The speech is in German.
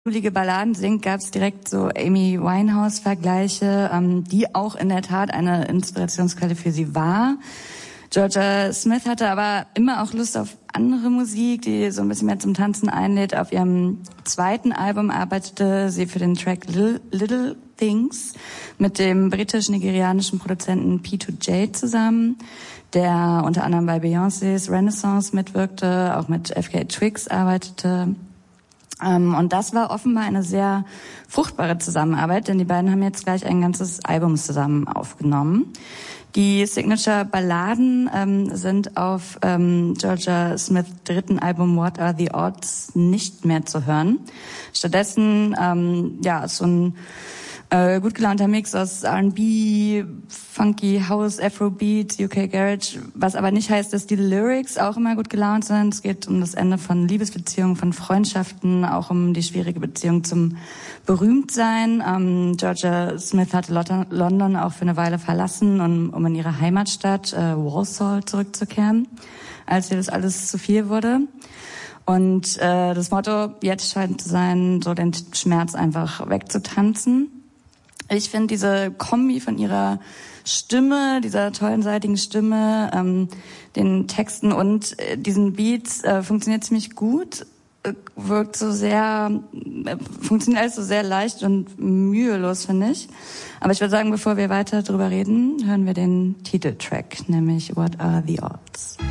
Balladen singt, gab es direkt so Amy Winehouse-Vergleiche, die auch in der Tat eine Inspirationsquelle für sie war. Georgia Smith hatte aber immer auch Lust auf andere Musik, die so ein bisschen mehr zum Tanzen einlädt. Auf ihrem zweiten Album arbeitete sie für den Track Little Things mit dem britisch-nigerianischen Produzenten P2J zusammen, der unter anderem bei Beyoncés Renaissance mitwirkte, auch mit FKA Twigs arbeitete. Und das war offenbar eine sehr fruchtbare Zusammenarbeit, denn die beiden haben jetzt gleich ein ganzes Album zusammen aufgenommen. Die Signature-Balladen sind auf Georgia Smiths dritten Album What Are the Odds nicht mehr zu hören. Stattdessen ist so ein gut gelaunter Mix aus R&B, Funky House, Afrobeat, UK Garage, was aber nicht heißt, dass die Lyrics auch immer gut gelaunt sind. Es geht um das Ende von Liebesbeziehungen, von Freundschaften, auch um die schwierige Beziehung zum Berühmtsein. Georgia Smith hatte London auch für eine Weile verlassen, um in ihre Heimatstadt Walsall zurückzukehren, als ihr das alles zu viel wurde. Und das Motto jetzt scheint zu sein, so den Schmerz einfach wegzutanzen. Ich finde diese Kombi von ihrer Stimme, dieser tollen, seidigen Stimme, den Texten und diesen Beats funktioniert ziemlich gut. Funktioniert alles so sehr leicht und mühelos, finde ich. Aber ich würde sagen, bevor wir weiter drüber reden, hören wir den Titeltrack, nämlich What Are the Odds?